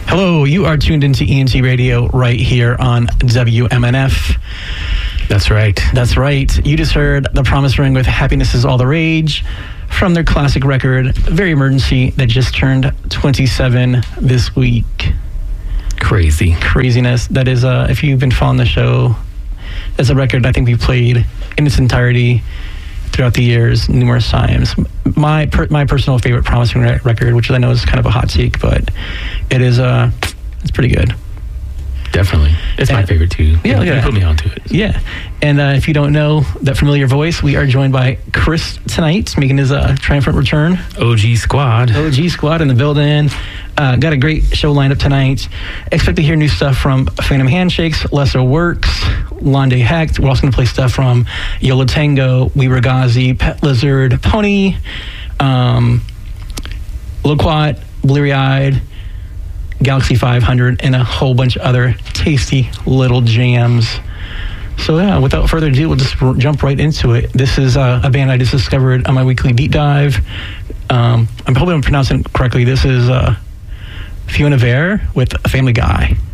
Hello, you are tuned into ENT Radio right here on WMNF. That's right. That's right. You just heard The Promise Ring with Happiness Is All the Rage from their classic record, Very Emergency, that just turned 27 this week. Craziness. That is, if you've been following the show, that's a record I think we played in its entirety throughout the years, numerous times. My personal favorite Promise Ring record, which I know is kind of a hot take, but it is, it's pretty good. Definitely. It's my favorite too. Yeah, you put me onto it. Yeah. And if you don't know that familiar voice, we are joined by Chris tonight, making his triumphant return. OG Squad in the building. Got a great show lined up tonight. Expect to hear new stuff from Phantom Handshakes, Lesser Works, Londe Hecht. We're also going to play stuff from Yola Tango, We Were Ghazi, Pet Lizard, Pony, Loquat, Bleary Eyed, Galaxy 500, and a whole bunch of other tasty little jams. So yeah, without further ado, we'll just jump right into it. This is a band I just discovered on my weekly deep dive. I'm probably going to pronounce it correctly. This is Fiona Vare with Family Guy.